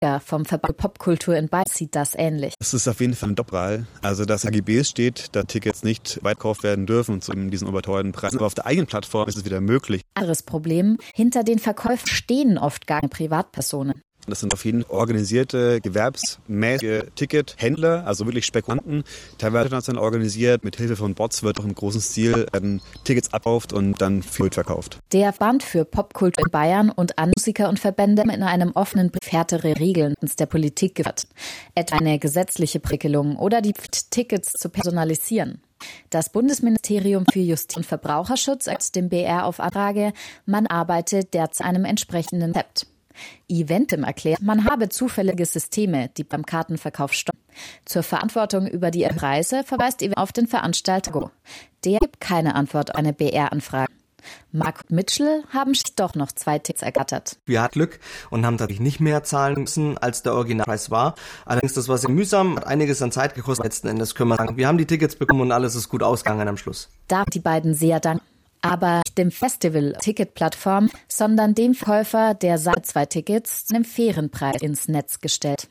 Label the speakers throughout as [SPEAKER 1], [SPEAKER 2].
[SPEAKER 1] Ja, vom Verband Popkultur in Bayern sieht das ähnlich.
[SPEAKER 2] Es ist auf jeden Fall ein Doppelwahl. Also, dass AGBs steht, dass Tickets nicht weit gekauft werden dürfen und zu diesen überteuerten Preisen. Aber auf der eigenen Plattform ist es wieder möglich.
[SPEAKER 1] Anderes Problem, hinter den Verkäufen stehen oft gar keine Privatpersonen.
[SPEAKER 2] Das sind auf jeden Fall organisierte, gewerbsmäßige Tickethändler, also wirklich Spekulanten, teilweise international organisiert. Mit Hilfe von Bots wird auch im großen Stil Tickets abkauft und dann viel verkauft.
[SPEAKER 1] Der Verband für Popkultur in Bayern und andere Musiker und Verbände in einem offenen Brief härtere Regeln der Politik gefordert. Etwa eine gesetzliche Regelung oder die Pflicht, Tickets zu personalisieren. Das Bundesministerium für Justiz und Verbraucherschutz sagt dem BR auf Anfrage, man arbeitet derzeit an einem entsprechenden Konzept. Eventim erklärt, man habe zufällige Systeme, die beim Kartenverkauf stoppen. Zur Verantwortung über die Preise verweist Eventim auf den Veranstalter. Der gibt keine Antwort auf eine BR-Anfrage. Mark und Mitchell haben sich doch noch 2 Tickets ergattert.
[SPEAKER 3] Wir hatten Glück und haben tatsächlich nicht mehr zahlen müssen, als der Originalpreis war. Allerdings, das war sehr mühsam, hat einiges an Zeit gekostet. Letzten Endes können wir sagen, wir haben die Tickets bekommen und alles ist gut ausgegangen am Schluss.
[SPEAKER 1] Da die beiden sehr danken. Aber nicht dem Festival-Ticketplattform, sondern dem Verkäufer, der seine 2 Tickets zu einem fairen Preis ins Netz gestellt.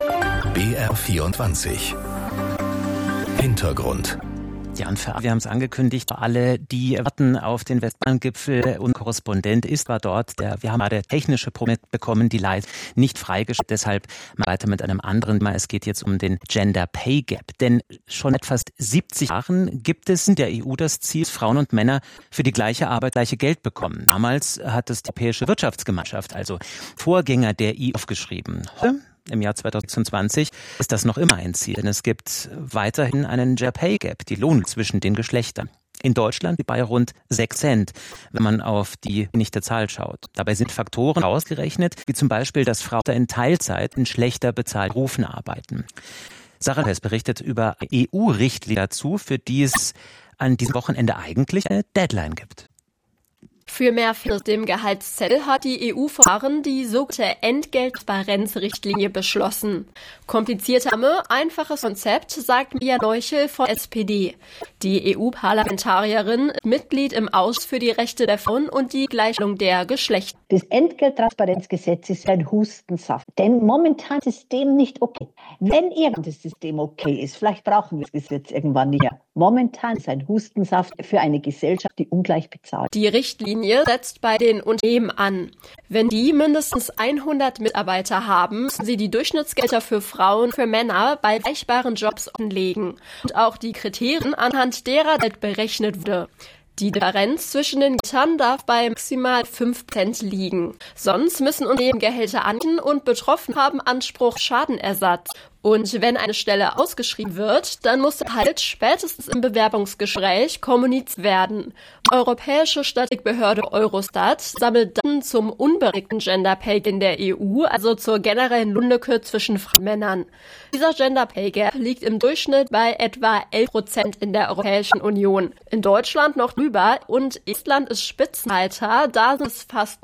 [SPEAKER 4] BR24 Hintergrund.
[SPEAKER 5] Ja, und wir haben es angekündigt, alle, die warten auf den Westbalkan-Gipfel, und Korrespondent war dort. Wir haben gerade technische Probleme bekommen, die leider nicht freigeschaltet. Deshalb weiter mit einem anderen Thema. Es geht jetzt um den Gender Pay Gap. Denn schon seit fast 70 Jahren gibt es in der EU das Ziel, dass Frauen und Männer für die gleiche Arbeit gleiche Geld bekommen. Damals hat es die Europäische Wirtschaftsgemeinschaft, also Vorgänger der EU, aufgeschrieben. Im Jahr 2020 ist das noch immer ein Ziel, denn es gibt weiterhin einen Gender Pay Gap, die Lohn zwischen den Geschlechtern. In Deutschland bei rund 6 Cent, wenn man auf die nichte Zahl schaut. Dabei sind Faktoren ausgerechnet, wie zum Beispiel, dass Frauen in Teilzeit in schlechter bezahlten Berufen arbeiten. Sarah Hess berichtet über EU-Richtlinie dazu, für die es an diesem Wochenende eigentlich eine Deadline gibt.
[SPEAKER 6] Für mehr Fairness dem Gehaltszettel hat die EU vor Jahren die sogenannte Entgelttransparenzrichtlinie beschlossen. Komplizierte, einfaches Konzept, sagt Mia Neuchel von SPD. Die EU-Parlamentarierin ist Mitglied im Ausschuss für die Rechte der Frauen und die Gleichstellung der Geschlechter.
[SPEAKER 7] Das Entgelttransparenzgesetz ist ein Hustensaft, denn momentan ist das System nicht okay. Wenn irgendein System okay ist, vielleicht brauchen wir das Gesetz irgendwann nicht mehr. Momentan ist ein Hustensaft für eine Gesellschaft, die ungleich bezahlt.
[SPEAKER 6] Die Richtlinie setzt bei den Unternehmen an. Wenn die mindestens 100 Mitarbeiter haben, müssen sie die Durchschnittsgelder für Frauen und für Männer bei vergleichbaren Jobs offenlegen. Und auch die Kriterien, anhand derer Geld berechnet wurde. Die Differenz zwischen den Gehältern darf bei maximal 5% liegen. Sonst müssen Unternehmen Gehälter anbieten und Betroffene haben Anspruch auf Schadenersatz. Und wenn eine Stelle ausgeschrieben wird, dann muss der Gehalt spätestens im Bewerbungsgespräch kommuniziert werden. Die Europäische Statistikbehörde Eurostat sammelt Daten zum unberechtigten Gender Pay in der EU, also zur generellen Lohnkür zwischen Frauen und Männern. Dieser Gender Pay Gap liegt im Durchschnitt bei etwa 11% in der Europäischen Union. In Deutschland noch drüber und Estland ist Spitzenreiter, da sind es fast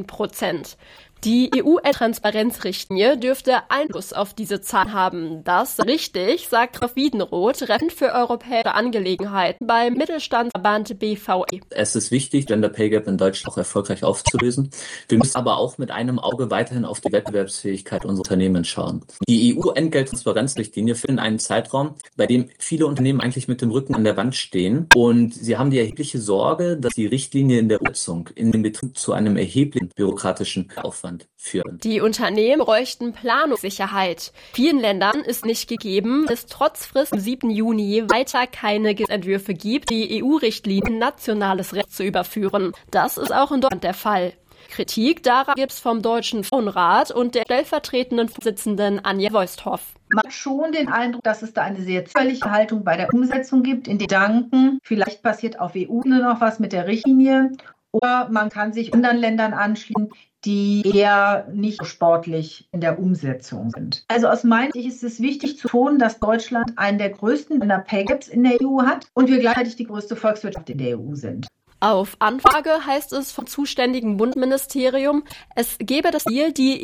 [SPEAKER 6] 19%. Die EU-Transparenzrichtlinie dürfte Einfluss auf diese Zahlen haben. Das ist richtig, sagt Graf Wiedenroth, Referent für europäische Angelegenheiten beim Mittelstandsverband BVE.
[SPEAKER 8] Es ist wichtig, Gender Pay Gap in Deutschland auch erfolgreich aufzulösen. Wir müssen aber auch mit einem Auge weiterhin auf die Wettbewerbsfähigkeit unserer Unternehmen schauen. Die EU-Entgelttransparenzrichtlinie findet einen Zeitraum, bei dem viele Unternehmen eigentlich mit dem Rücken an der Wand stehen. Und sie haben die erhebliche Sorge, dass die Richtlinie in der Umsetzung in dem Betrieb zu einem erheblichen bürokratischen Aufwand führen.
[SPEAKER 6] Die Unternehmen bräuchten Planungssicherheit. Vielen Ländern ist nicht gegeben, dass es trotz Frist am 7. Juni weiter keine Gesetzentwürfe gibt, die EU-Richtlinien in nationales Recht zu überführen. Das ist auch in Deutschland der Fall. Kritik daran gibt es vom Deutschen Frauenrat und der stellvertretenden Vorsitzenden Anja Voisthoff.
[SPEAKER 9] Man hat schon den Eindruck, dass es da eine sehr zögerliche Haltung bei der Umsetzung gibt, in den Gedanken, vielleicht passiert auf EU-Ebene noch was mit der Richtlinie oder man kann sich anderen Ländern anschließen, die eher nicht so sportlich in der Umsetzung sind. Also aus meiner Sicht ist es wichtig zu betonen, dass Deutschland einen der größten Gender Pay Gaps in der EU hat und wir gleichzeitig die größte Volkswirtschaft in der EU sind.
[SPEAKER 6] Auf Anfrage heißt es vom zuständigen Bundesministerium, es gebe das Ziel, die